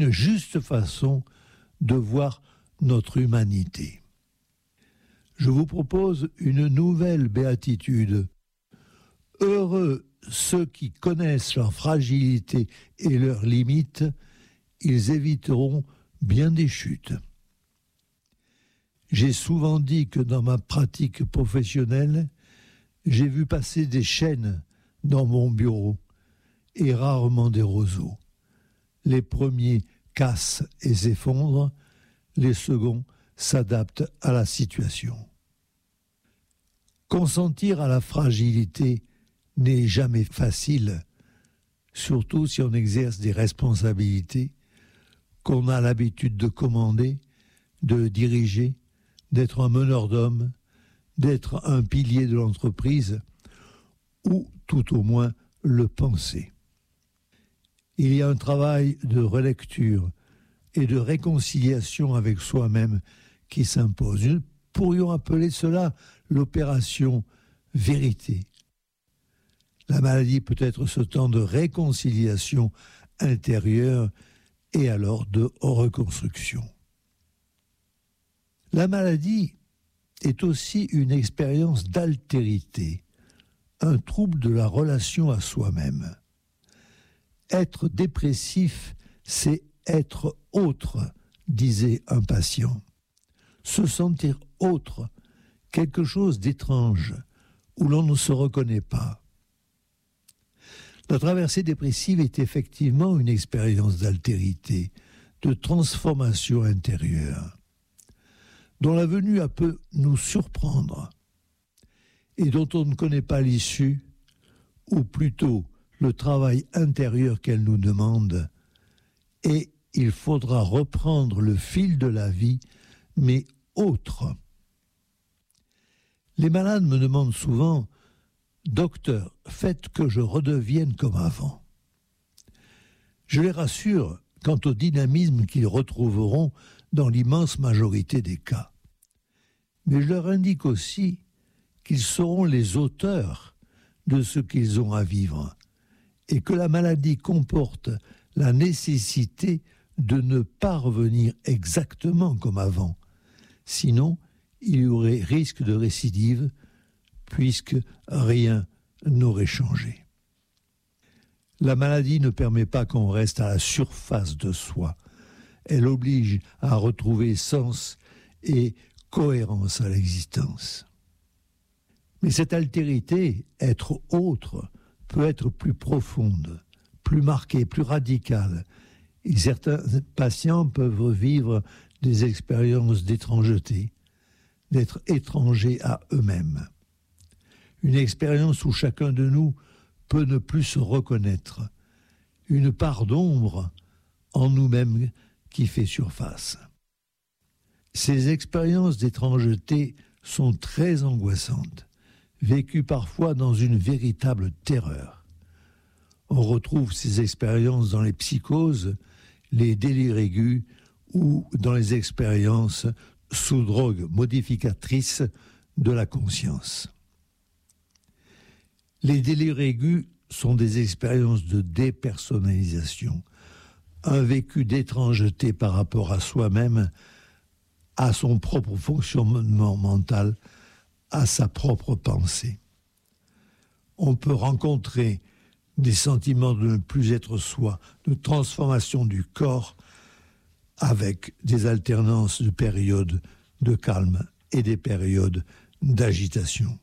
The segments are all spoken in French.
une juste façon de voir notre humanité. Je vous propose une nouvelle béatitude. Heureux ceux qui connaissent leur fragilité et leurs limites, ils éviteront bien des chutes. J'ai souvent dit que dans ma pratique professionnelle, j'ai vu passer des chênes dans mon bureau et rarement des roseaux. Les premiers cassent et s'effondrent, les seconds s'adaptent à la situation. Consentir à la fragilité n'est jamais facile, surtout si on exerce des responsabilités, qu'on a l'habitude de commander, de diriger, d'être un meneur d'hommes, d'être un pilier de l'entreprise, ou tout au moins le penser. Il y a un travail de relecture et de réconciliation avec soi-même qui s'impose. Nous pourrions appeler cela l'opération vérité. La maladie peut être ce temps de réconciliation intérieure et alors de reconstruction. La maladie est aussi une expérience d'altérité, un trouble de la relation à soi-même. Être dépressif, c'est être autre, disait un patient. Se sentir autre, quelque chose d'étrange, où l'on ne se reconnaît pas. La traversée dépressive est effectivement une expérience d'altérité, de transformation intérieure, dont la venue peut nous surprendre et dont on ne connaît pas l'issue, ou plutôt le travail intérieur qu'elle nous demande, et il faudra reprendre le fil de la vie, mais autre. Les malades me demandent souvent « Docteur, faites que je redevienne comme avant ». Je les rassure quant au dynamisme qu'ils retrouveront dans l'immense majorité des cas. Mais je leur indique aussi qu'ils seront les auteurs de ce qu'ils ont à vivre et que la maladie comporte la nécessité de ne pas revenir exactement comme avant. Sinon, il y aurait risque de récidive puisque rien n'aurait changé. La maladie ne permet pas qu'on reste à la surface de soi. Elle oblige à retrouver sens et cohérence à l'existence. Mais cette altérité, être autre, peut être plus profonde, plus marquée, plus radicale. Et certains patients peuvent vivre des expériences d'étrangeté, d'être étrangers à eux-mêmes. Une expérience où chacun de nous peut ne plus se reconnaître, une part d'ombre en nous-mêmes qui fait surface. Ces expériences d'étrangeté sont très angoissantes, vécues parfois dans une véritable terreur. On retrouve ces expériences dans les psychoses, les délires aigus ou dans les expériences sous drogue modificatrice de la conscience. Les délires aigus sont des expériences de dépersonnalisation, un vécu d'étrangeté par rapport à soi-même, à son propre fonctionnement mental, à sa propre pensée. On peut rencontrer des sentiments de ne plus être soi, de transformation du corps, avec des alternances de périodes de calme et des périodes d'agitation.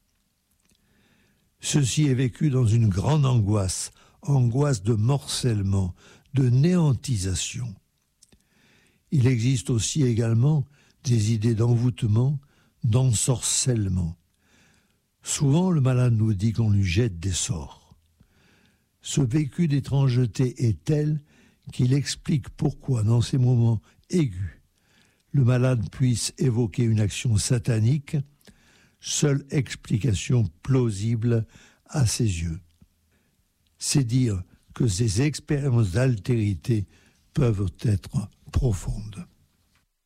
Ceci est vécu dans une grande angoisse, angoisse de morcellement, de néantisation. Il existe aussi également des idées d'envoûtement, d'ensorcellement. Souvent, le malade nous dit qu'on lui jette des sorts. Ce vécu d'étrangeté est tel qu'il explique pourquoi, dans ces moments aigus, le malade puisse évoquer une action satanique, seule explication plausible à ses yeux. C'est dire que ces expériences d'altérité peuvent être profondes.